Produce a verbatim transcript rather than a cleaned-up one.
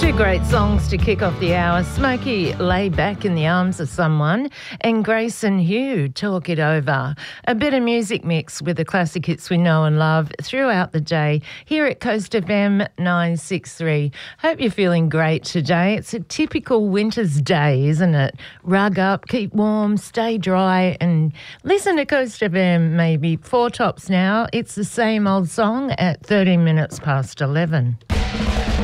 Two great songs to kick off the hour. Smokey, Lay Back in the Arms of Someone, and Grace and Hugh, Talk It Over. A bit of music mix with the classic hits we know and love throughout the day here at Coast F M nine sixty-three. Hope you're feeling great today. It's a typical winter's day, isn't it? Rug up, keep warm, stay dry, and listen to Coast F M maybe four tops now. It's the same old song at thirteen minutes past eleven.